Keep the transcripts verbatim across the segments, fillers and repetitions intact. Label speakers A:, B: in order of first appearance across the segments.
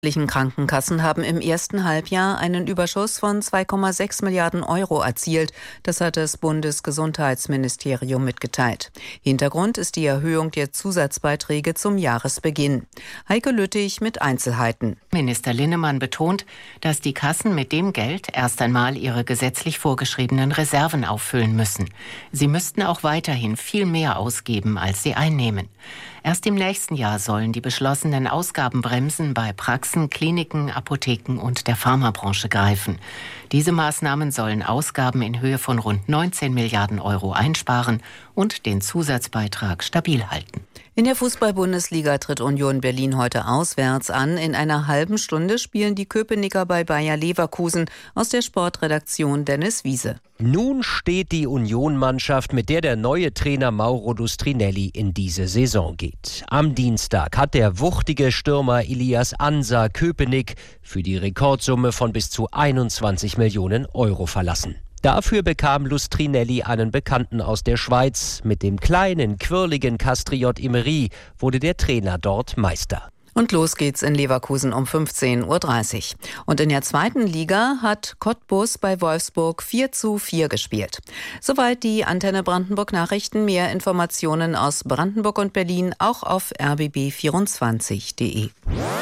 A: Die Krankenkassen haben im ersten Halbjahr einen Überschuss von zwei Komma sechs Milliarden Euro erzielt. Das hat das Bundesgesundheitsministerium mitgeteilt. Hintergrund ist die Erhöhung der Zusatzbeiträge zum Jahresbeginn. Heike Lüttich mit Einzelheiten.
B: Minister Linnemann betont, dass die Kassen mit dem Geld erst einmal ihre gesetzlich vorgeschriebenen Reserven auffüllen müssen. Sie müssten auch weiterhin viel mehr ausgeben, als sie einnehmen. Erst im nächsten Jahr sollen die beschlossenen Ausgabenbremsen bei Praxen, Kliniken, Apotheken und der Pharmabranche greifen. Diese Maßnahmen sollen Ausgaben in Höhe von rund neunzehn Milliarden Euro einsparen und den Zusatzbeitrag stabil halten.
A: In der Fußball-Bundesliga tritt Union Berlin heute auswärts an. In einer halben Stunde spielen die Köpenicker bei Bayer Leverkusen. Aus der Sportredaktion Dennis Wiese.
C: Nun steht die Union-Mannschaft, mit der der neue Trainer Mauro Lustrinelli in diese Saison geht. Am Dienstag hat der wuchtige Stürmer Ilias Ansa Köpenick für die Rekordsumme von bis zu einundzwanzig Millionen Euro verlassen. Dafür bekam Lustrinelli einen Bekannten aus der Schweiz. Mit dem kleinen, quirligen Castriot Emery wurde der Trainer dort Meister.
A: Und los geht's in Leverkusen um fünfzehn Uhr dreißig. Und in der zweiten Liga hat Cottbus bei Wolfsburg vier zu vier gespielt. Soweit die Antenne Brandenburg Nachrichten. Mehr Informationen aus Brandenburg und Berlin auch auf r b b vierundzwanzig punkt de.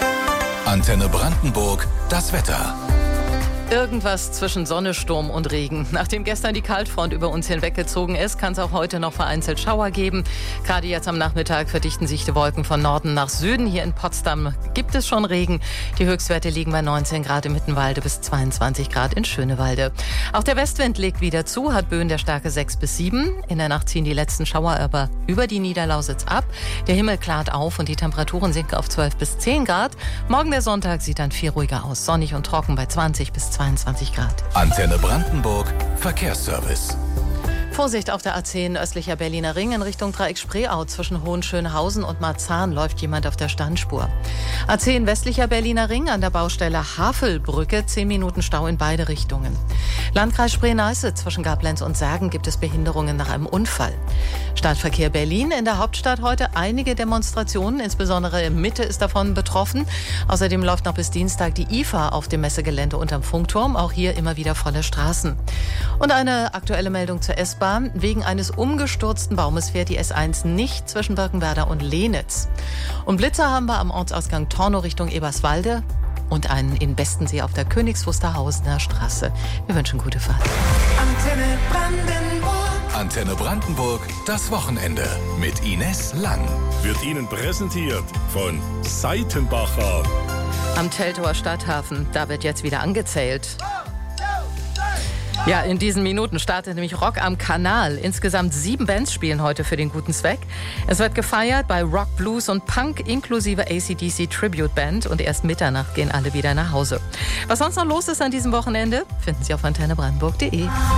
D: Antenne Brandenburg, das Wetter.
E: Irgendwas zwischen Sonne, Sturm und Regen. Nachdem gestern die Kaltfront über uns hinweggezogen ist, kann es auch heute noch vereinzelt Schauer geben. Gerade jetzt am Nachmittag verdichten sich die Wolken von Norden nach Süden. Hier in Potsdam gibt es schon Regen. Die Höchstwerte liegen bei neunzehn Grad in Mittenwalde bis zweiundzwanzig Grad in Schönewalde. Auch der Westwind legt wieder zu, hat Böen der Stärke sechs bis sieben. In der Nacht ziehen die letzten Schauer aber über die Niederlausitz ab. Der Himmel klart auf und die Temperaturen sinken auf zwölf bis zehn Grad. Morgen der Sonntag sieht dann viel ruhiger aus. Sonnig und trocken bei zwanzig bis zweiundzwanzig Grad.
D: Antenne Brandenburg, Verkehrsservice.
E: Vorsicht auf der A zehn östlicher Berliner Ring in Richtung Dreieck-Spreeau. Zwischen Hohenschönhausen und Marzahn läuft jemand auf der Standspur. A zehn westlicher Berliner Ring an der Baustelle Havelbrücke. zehn Minuten Stau in beide Richtungen. Landkreis Spree-Neiße zwischen Gablenz und Särgen gibt es Behinderungen nach einem Unfall. Stadtverkehr Berlin. In der Hauptstadt heute einige Demonstrationen. Insbesondere Mitte ist davon betroffen. Außerdem läuft noch bis Dienstag die I F A auf dem Messegelände unterm Funkturm. Auch hier immer wieder volle Straßen. Und eine aktuelle Meldung zur S-Bahn. Wegen eines umgestürzten Baumes fährt die S eins nicht zwischen Birkenwerder und Lehnitz. Und Blitzer haben wir am Ortsausgang Tornow Richtung Eberswalde und einen in Bestensee auf der Königs Wusterhausener Straße. Wir wünschen gute Fahrt.
D: Antenne Brandenburg. Antenne Brandenburg, das Wochenende mit Ines Lang.
F: Wird Ihnen präsentiert von Seitenbacher.
E: Am Teltower Stadthafen, da wird jetzt wieder angezählt. Ja, in diesen Minuten startet nämlich Rock am Kanal. Insgesamt sieben Bands spielen heute für den guten Zweck. Es wird gefeiert bei Rock, Blues und Punk inklusive A C D C Tribute Band und erst Mitternacht gehen alle wieder nach Hause. Was sonst noch los ist an diesem Wochenende, finden Sie auf antenne brandenburg punkt de.